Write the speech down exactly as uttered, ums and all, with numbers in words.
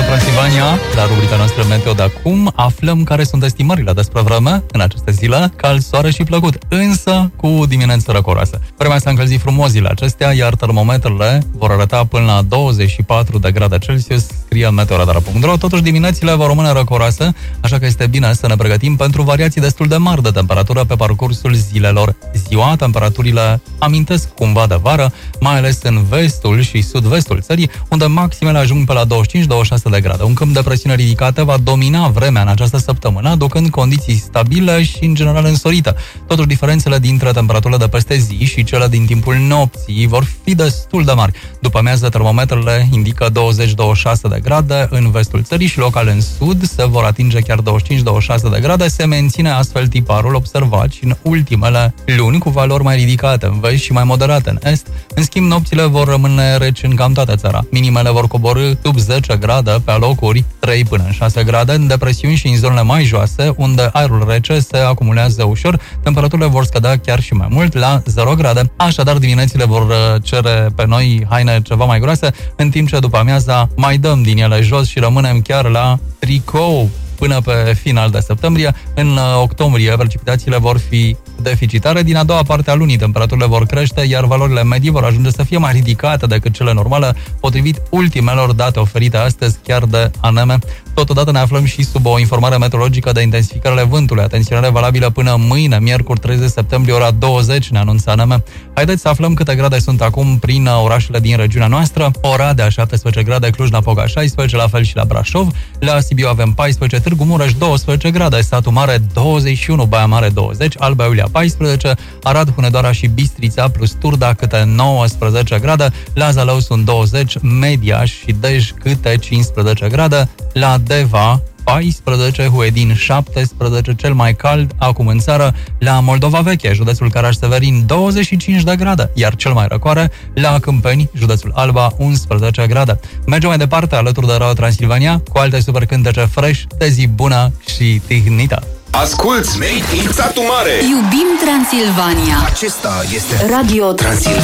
Transilvania, la rubrica noastră Meteo de acum, aflăm care sunt estimările despre vreme în aceste zile, cald, soare și plăcut, însă cu dimineață răcoroasă. Vremea s-a încălzit frumos zilele acestea, iar termometrele vor arăta până la douăzeci și patru de grade Celsius, scrie meteoradar punct ro. Totuși diminețile vor rămâne răcoroase, așa că este bine să ne pregătim pentru variații destul de mari de temperatură pe parcursul zilelor. Ziua, temperaturile amintesc cumva de vară, mai ales în vestul și sud-vestul țării, unde maximele ajung pe la douăzeci și cinci douăzeci și șase de grade. Un câmp de presiune ridicată va domina vremea în această săptămână, aducând condiții stabile și, în general, însorite. Totuși, diferențele dintre temperaturile de peste zi și cele din timpul nopții vor fi destul de mari. După amiază, termometrele indică douăzeci douăzeci și șase de grade în vestul țării și local în sud se vor atinge chiar douăzeci și cinci douăzeci și șase de grade. Se menține astfel tiparul observat și în ultimele luni, cu valori mai ridicate în vest și mai moderate în est. În schimb, nopțile vor rămâne reci în cam toată țara. Minimele vor coborî sub zece grade, pe alocuri trei până în șase grade, în depresiuni și în zonele mai joase, unde aerul rece se acumulează ușor, temperaturile vor scădea chiar și mai mult, la zero grade. Așadar, diminețile vor cere pe noi haine ceva mai groase, în timp ce după amiaza mai dăm din ele jos și rămânem chiar la tricou până pe final de septembrie. În octombrie, precipitațiile vor fi deficitare. Din a doua parte a lunii, temperaturile vor crește, iar valorile medii vor ajunge să fie mai ridicate decât cele normale, potrivit ultimelor date oferite astăzi chiar de A N M. Totodată ne aflăm și sub o informare meteorologică de intensificare vântului. Atenționare valabilă până mâine, miercuri treizeci septembrie, ora douăzeci, ne anunță A N M. Haideți să aflăm câte grade sunt acum prin orașele din regiunea noastră. Oradea șaptesprezece grade, Cluj-Napoca șaisprezece, la fel și la Brașov. La Sibiu avem paisprezece, Târgu Mureș douăsprezece grade, Satu Mare douăzeci și unu, Baia Mare douăzeci, Alba Iulia paisprezece, Arad, Hunedoara și Bistrița plus Turda câte nouăsprezece grade, la Zalău sunt douăzeci, Mediaș și Dej câte cincisprezece grade, la Deva paisprezece, Huedin șaptesprezece, cel mai cald acum în țară, la Moldova Veche, județul Caraș-Severin douăzeci și cinci de grade, iar cel mai răcoare la Câmpeni, județul Alba unsprezece grade. Mergem mai departe alături de Radio Transilvania cu alte supercântece fresh, de zi bună și tihnită. Asculți Made in Satu Mare. Iubim Transilvania. Acesta este Radio Transilvania.